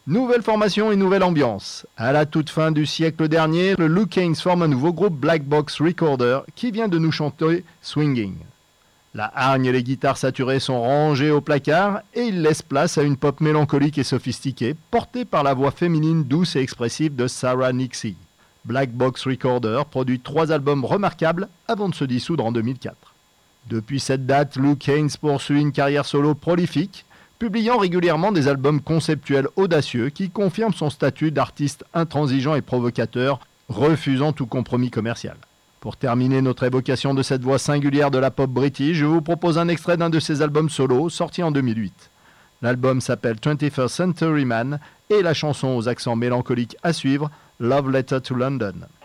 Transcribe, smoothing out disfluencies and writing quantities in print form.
Nouvelle formation et nouvelle ambiance. À la toute fin du siècle dernier, le Luke Haines forme un nouveau groupe Black Box Recorder qui vient de nous chanter Swinging. La hargne et les guitares saturées sont rangées au placard et il laisse place à une pop mélancolique et sophistiquée portée par la voix féminine douce et expressive de Sarah Nixie. Black Box Recorder produit 3 albums remarquables avant de se dissoudre en 2004. Depuis cette date, Luke Haines poursuit une carrière solo prolifique, publiant régulièrement des albums conceptuels audacieux qui confirment son statut d'artiste intransigeant et provocateur, refusant tout compromis commercial. Pour terminer notre évocation de cette voix singulière de la pop british, je vous propose un extrait d'un de ses albums solo sorti en 2008. L'album s'appelle 21st Century Man et la chanson aux accents mélancoliques à suivre, Love Letter to London.